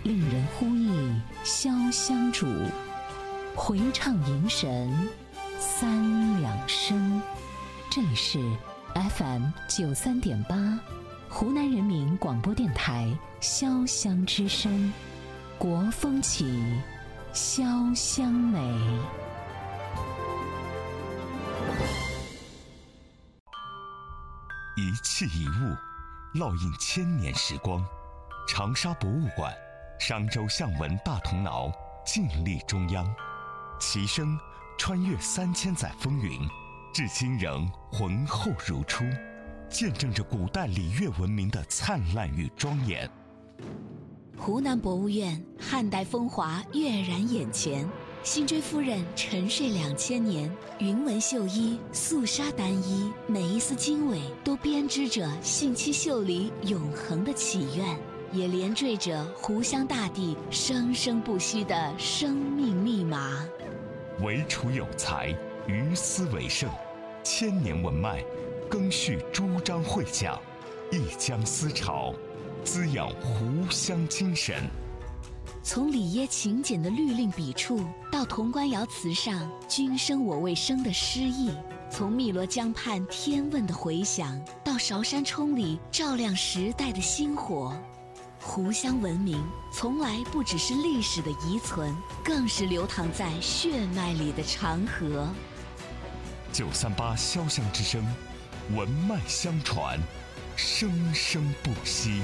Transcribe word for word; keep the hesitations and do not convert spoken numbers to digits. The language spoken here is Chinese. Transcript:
令人呼忆潇湘主，回唱迎神三两声。这里是 F M 九三点八，湖南人民广播电台潇湘之声，国风起，潇湘美。 一器一物，烙印千年时光。长沙博物馆，商周象纹大铜挠，静立中央，其声穿越三千载风云，至今仍浑厚如初，见证着古代礼乐文明的灿烂与庄严。 湖南博物院汉代风华跃然眼前，辛追夫人沉睡两千年，云纹绣衣、素纱单衣，每一丝经纬都编织着信七秀里永恒的祈愿，也连缀着湖湘大地生生不息的生命密码。 惟楚有才，于斯为盛，千年文脉，更续朱张会讲，一江思潮，滋养湖湘精神。 从里耶勤俭的律令笔触，到潼关窑瓷上君生我未生的诗意；从汨罗江畔天问的回响，到韶山冲里照亮时代的星火。湖湘文明从来不只是历史的遗存，更是流淌在血脉里的长河。 九三八潇湘之声，文脉相传，生生不息。